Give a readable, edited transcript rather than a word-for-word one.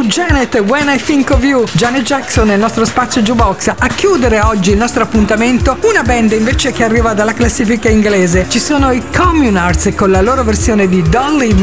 Janet, When I Think of You, Janet Jackson nel nostro spazio Jukebox. A chiudere oggi il nostro appuntamento, una band invece che arriva dalla classifica inglese. Ci sono i Communards con la loro versione di Don't Leave